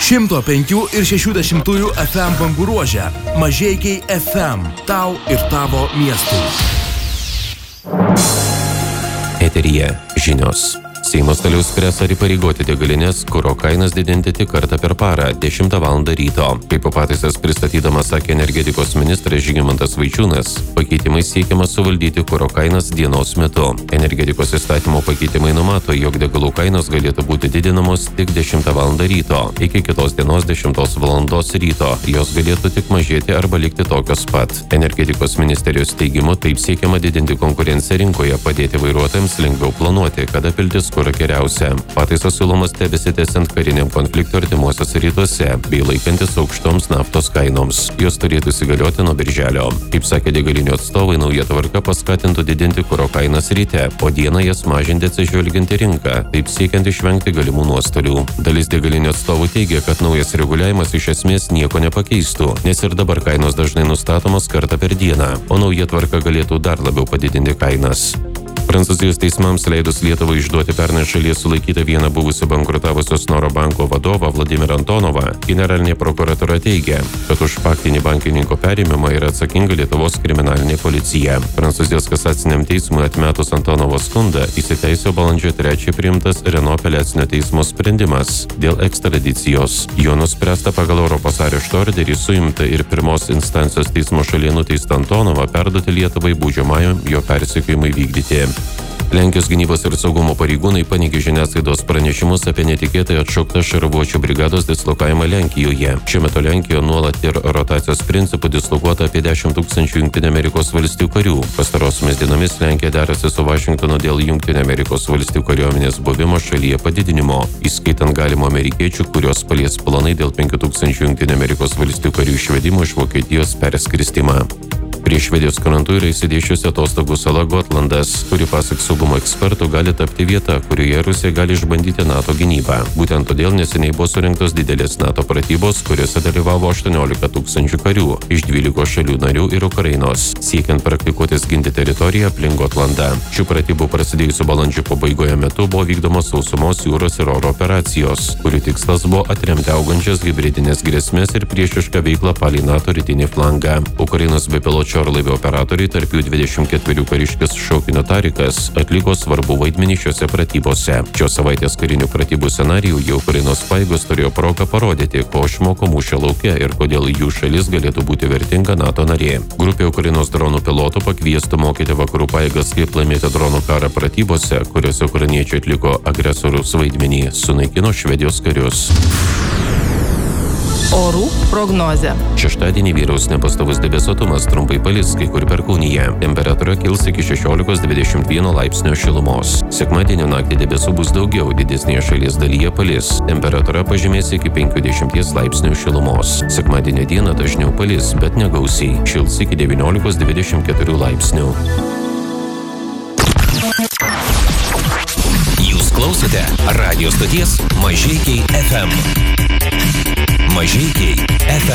105 ir 60 FM bangų ruože. Mažeikiai FM. Tau ir tavo miestui. Eteryje žinios. Seimas toliau spręs ar įpareigoti degalinės kuro kainas didinti tik kartą per parą 10 val. Ryto. Kaip pataisas pristatydamas sakė energetikos ministras Žygimantas Vaičiūnas, pakeitimais siekiama suvaldyti kuro kainas dienos metu. Energetikos įstatymo pakeitimai numato, jog degalų kainos galėtų būti didinamos tik 10 val. Ryto. Iki kitos dienos 10 val. Ryto jos galėtų tik mažėti arba likti tokios pat. Energetikos ministerijos teigimu taip siekiama didinti konkurenciją rinkoje, padėti vairuotojams lengviau planuoti, kada piltis kurą geriausia. Pataisos siūlomas tebesitęsiant kariniam konfliktui artimuosiuose rytuose bei laikantis aukštoms naftos kainoms. Jos turėtų įsigalioti nuo birželio. Kaip sakė degalinių atstovai, nauja tvarka paskatintų didinti kuro kainas ryte, o dieną jas mažinti atsižvelgiant į rinką, taip siekiant išvengti galimų nuostolių. Dalis degalinių atstovų teigia, kad naujas reguliavimas iš esmės nieko nepakeistų, nes ir dabar kainos dažnai nustatomos kartą per dieną, o nauja tvarka galėtų dar labiau padidinti kainas. Prancūzijos teismams leidus Lietuvai išduoti pernai šalyje sulaikytą vieną buvusią bankrutavusios Snoro banko vadovą Vladimirą Antonovą, generalinė prokuratūra teigia, kad už faktinį bankininko perėmimą yra atsakinga Lietuvos kriminalinė policija. Prancūzijos kasaciniam teismui atmetus Antonovo skundą įsiteisėjo balandžio 3 priimtas Renault apeliacinio teismo sprendimas dėl ekstradicijos. Jo nuspręsta pagal Europos arešto orderį suimta ir pirmos instancijos teismo šalyje nuteistą Antonovą perduoti Lietuvai baudžiamajam jo persekiojimui vykdyti. Lenkijos gynybos ir saugumo pareigūnai paneigė žiniasklaidos pranešimus apie netikėtai atšauktą šarvuočių brigados dislokavimą Lenkijoje. Šiuo metu Lenkijoje nuolat ir rotacijos principų dislokuota apie 10 000 Jungtinių Amerikos valstijų karių. Pastarosiomis dienomis Lenkija derasi su Vašingtonu dėl Jungtinių Amerikos valstijų kariuomenės buvimo šalyje padidinimo, įskaitant galimo amerikiečių, kurios palies planai dėl 5 000 Jungtinių Amerikos valstijų karių išvedimo iš Vokietijos perskirstymą. Prie Švedijos krantų yra įsidėšiusi atostogų sala Gotlandas, kuri pasak saugumo ekspertų gali tapti vieta, kurioje Rusija gali išbandyti NATO gynybą. Būtent todėl neseniai buvo surinktos didelės NATO pratybos, kuriuose dalyvavo 18 000 karių iš 12 šalių narių ir Ukrainos, siekiant praktikuotis ginti teritoriją aplink Gotlandą. Šių pratybų prasidėjusių balandžio pabaigoje metu buvo vykdomos sausumos, jūros ir oro operacijos, kurių tikslas buvo atremti augančias hibridinės grėsmės ir priešišką veiklą palei NATO rytinį flangą. Ukrainos bepiločių orlaivių operatoriai, tarp jų 24 kariškis Šaukinio Tarikas, atliko svarbų vaidmenį šiuose pratybose. Šios savaitės karinių pratybų scenarijų jau Ukrainos pajėgos turėjo progą parodyti, ko išmoko mūšio lauke ir kodėl jų šalis galėtų būti vertinga NATO narė. Grupė Ukrainos dronų pilotų pakviestų mokyti vakarų pajėgas, kaip laimėti dronų karą pratybose, kuriuose ukrainiečiai atliko agresoriaus vaidmenį, sunaikino Švedijos karius. Orų prognozė. Šeštadienį vyraus nepastovus debesuotumas, trumpai palis kai kur perkūnija. Temperatūra kils iki 16–21 laipsnio šilumos. Sekmadienio naktį debesų bus daugiau, didesnėje šalies dalyje palis. Temperatūra pažemės iki 50 laipsnių šilumos. Sekmadienio dieną dažniau palis, bet negausiai. Šils iki 19–24 laipsnių. Jūs klausote radio stoties Mažeikiai FM. Mažeikiai FM.